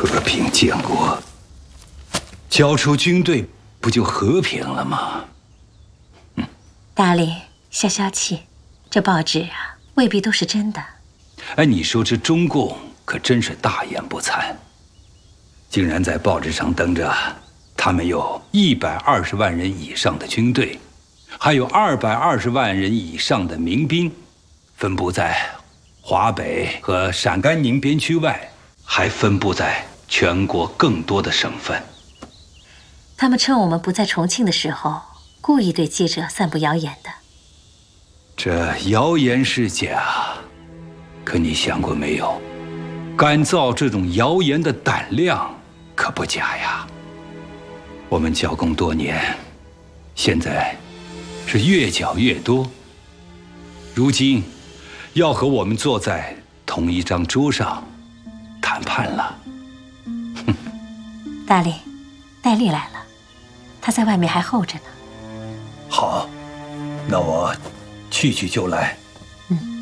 和平建国，交出军队不就和平了吗？ 大力，消消气，这报纸啊未必都是真的。 哎，你说这中共可真是大言不惭，竟然在报纸上登着他们有120万人以上的军队，还有220万人以上的民兵，分布在华北和陕甘宁边区外，还分布在全国更多的省份。 他们趁我们不在重庆的时候，故意对记者散布谣言的。 这谣言是假，可你想过没有？敢造这种谣言的胆量可不假呀。我们剿共多年，现在是越剿越多。如今要和我们坐在同一张桌上谈判了。 大力，戴笠来了，他在外面还候着呢。 好，那我去就来。